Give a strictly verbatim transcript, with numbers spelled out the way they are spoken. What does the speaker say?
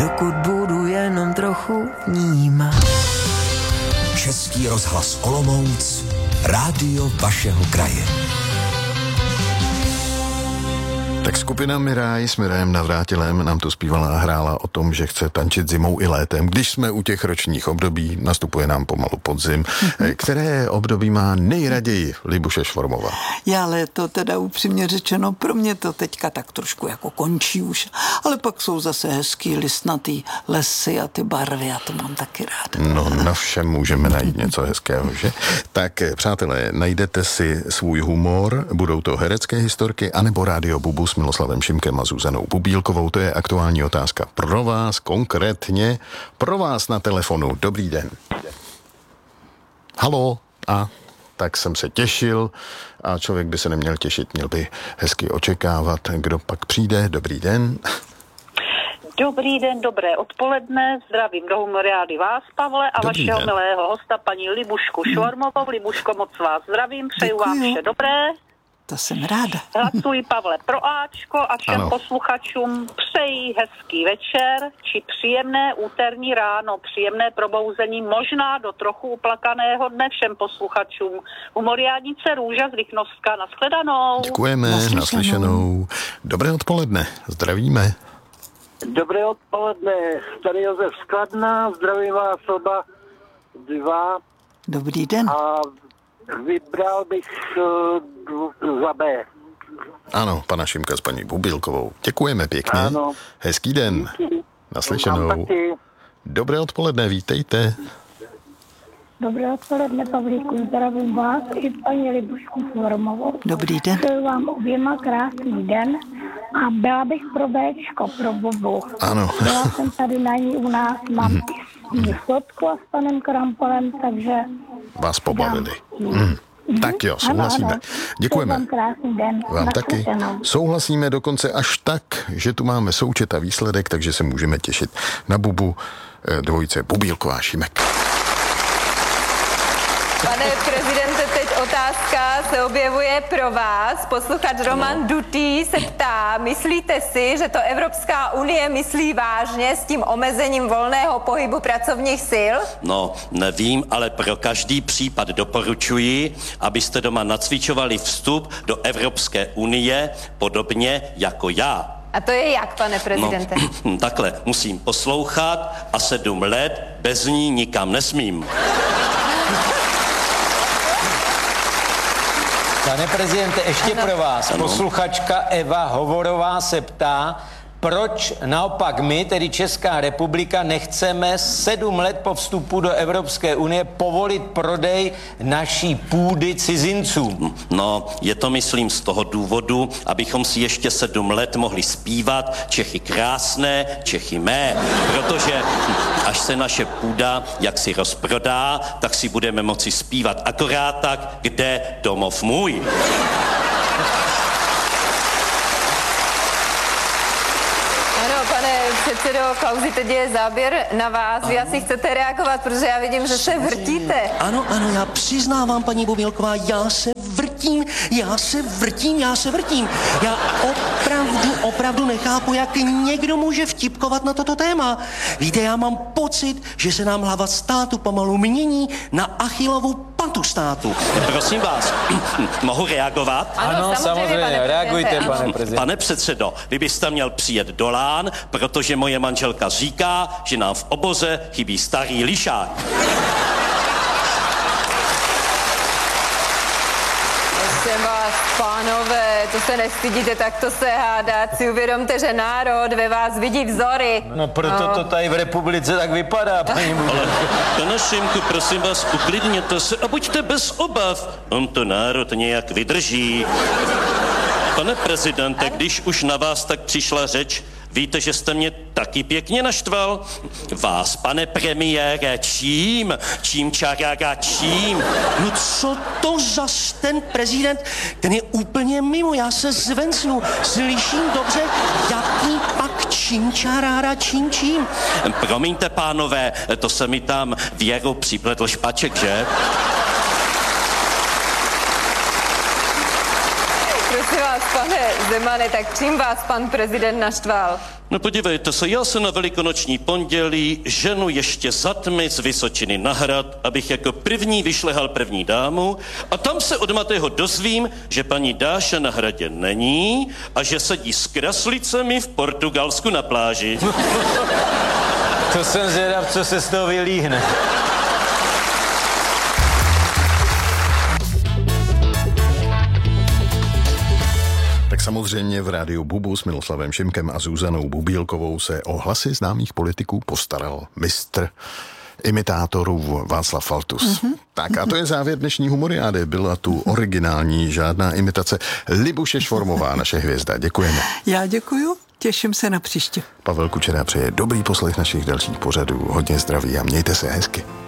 dokud budu jenom trochu vnímat. Český rozhlas Olomouc, rádio vašeho kraje. Tak skupina Miráj s Mirajem Navrátilem nám tu zpívala a hrála o tom, že chce tančit zimou i létem. Když jsme u těch ročních období, nastupuje nám pomalu podzim. Mm-hmm. Které období má nejraději Libuše Švormová? Já léto teda upřímně řečeno, pro mě to teďka tak trošku jako končí už, ale pak jsou zase hezký listnatý lesy a ty barvy, a to mám taky rád. No, na všem můžeme najít něco hezkého, že? Tak, přátelé, najdete si svůj humor, budou to herecké historky, anebo Rádio Bubu s Miloslavem Šimkem a Zuzanou Bubílkovou. To je aktuální otázka pro vás, konkrétně pro vás na telefonu. Dobrý den. Haló. A tak jsem se těšil a člověk by se neměl těšit, měl by hezky očekávat, kdo pak přijde. Dobrý den. Dobrý den, dobré odpoledne, zdravím do Humoriády vás, Pavle, a Dobrý vašeho den. milého hosta, paní Libušku Švormovou. Libuško, moc vás zdravím, přeju Děkuju. vám vše dobré. To jsem ráda. Hlasuji, Pavle, pro Ačko a všem ano. posluchačům přeji hezký večer, či příjemné úterní ráno, příjemné probouzení, možná do trochu uplakaného dne všem posluchačům. Humoriádnice Růža z Rychnovska, nashledanou. Děkujeme, naslyšenou. naslyšenou. Dobré odpoledne, zdravíme. Dobré odpoledne, tady Josef z Kladna, zdravím vás oba dva. Dobrý den. A vybral bych uh, za B. Ano, pana Šimka s paní Bubílkovou. Děkujeme pěkně. Ano. Hezký den. Díky. Naslyšenou. Dobré odpoledne, vítejte. Dobré odpoledne, Pavlíku, zdravím vás i paní Libušku Švormovou. Dobrý den. Přeju vám oběma krásný den a byla bych pro Béčko, pro Bobu. Ano. Byla jsem tady na ní u nás, mám mm. fotku a s panem Krampolem, takže... Vás pobavili. Mm. Tak jo, souhlasíme. Ano, ano. Děkujeme. Vám krásný den. Vám taky. Souhlasíme dokonce až tak, že tu máme součet a výsledek, takže se můžeme těšit na Bubu dvojice Bubílková Šimek. Pane prezidente, teď otázka se objevuje pro vás. Posluchač Roman Dutý se ptá, myslíte si, že to Evropská unie myslí vážně s tím omezením volného pohybu pracovních sil? No, nevím, ale pro každý případ doporučuji, abyste doma nacvičovali vstup do Evropské unie podobně jako já. A to je jak, pane prezidente? No, takhle, musím poslouchat a sedm let bez ní nikam nesmím. Pane prezidente, ještě ano. pro vás. Ano. Posluchačka Eva Hovorová se ptá, proč naopak my, tedy Česká republika, nechceme sedm let po vstupu do Evropské unie povolit prodej naší půdy cizincům? No, je to, myslím, z toho důvodu, abychom si ještě sedm let mohli zpívat Čechy krásné, Čechy mé, protože až se naše půda jaksi rozprodá, tak si budeme moci zpívat akorát tak, kde domov můj. Předsedo Klausi, teď je záběr na vás. Vy asi chcete reagovat, protože já vidím, že se vrtíte. Ano, ano, já přiznávám, paní Bubílková, já se vrtím, já se vrtím, já se vrtím. Já opravdu, opravdu nechápu, jak někdo může vtipkovat na toto téma. Víte, já mám pocit, že se nám hlava státu pomalu mění na Achillovu patu státu. Prosím vás, mohu reagovat? Ano, ano samozřejmě, samozřejmě. Reagujte, pane prezident. Pane předsedo, vy byste měl přijet do Lán, protože moje manželka říká, že nám v oboze chybí starý lišák. Prosím vás, pánové, to se nestydíte takto se hádat. Si uvědomte, že národ ve vás vidí vzory. No proto no. to tady v republice tak vypadá, paní Bubílková. Ale, pane Šimku, prosím vás, uklidněte se a buďte bez obav. On to národ nějak vydrží. Pane prezidente, když už na vás tak přišla řeč, víte, že jste mě taky pěkně naštval? Vás, pane premiére, čím? Čím čarága, čím? No co to zas ten prezident? Ten je úplně mimo, já se zvencnu, slyším dobře, jaký pak čím čarára, čím čím? Promiňte, pánové, to se mi tam Věru připletl špaček, že? Prosím vás, vás, pane Zemane, tak čím vás pan prezident naštval? No podívejte se, já se na velikonoční pondělí ženu ještě za tmy z Vysočiny na Hrad, abych jako první vyšlehal první dámu a tam se od Matého dozvím, že paní Dáša na Hradě není a že sedí s kraslicemi v Portugalsku na pláži. To jsem zvědav, co se z toho vylíhne. Tak samozřejmě v rádiu Bubu s Miloslavem Šimkem a Zuzanou Bubílkovou se o hlasy známých politiků postaral mistr imitátorů Václav Faltus. Mm-hmm. Tak a to je závěr dnešní humoriády. Byla tu originální, žádná imitace. Libuše Švormová, naše hvězda. Děkujeme. Já děkuju, těším se na příště. Pavel Kučera přeje dobrý poslech našich dalších pořadů. Hodně zdraví a mějte se hezky.